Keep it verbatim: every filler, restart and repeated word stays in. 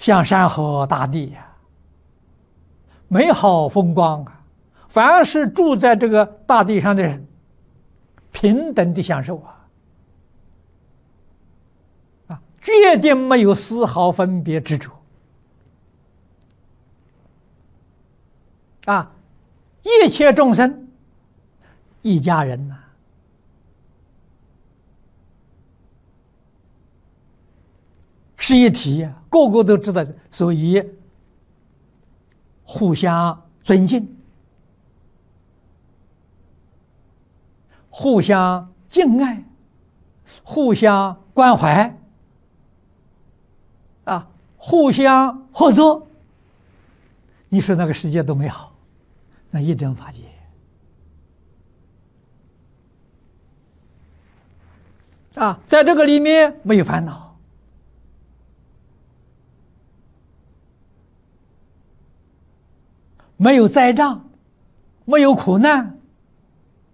像山河大地呀、啊，美好风光啊！凡是住在这个大地上的人，平等的享受啊！啊，决定没有丝毫分别执着啊！一切众生，一家人呐、啊。是一体呀、啊，个个都知道，所以互相尊敬、互相敬爱、互相关怀，啊，互相合作。你说那个世界多美好，那一真法界啊，在这个里面没有烦恼。没有灾障，没有苦难，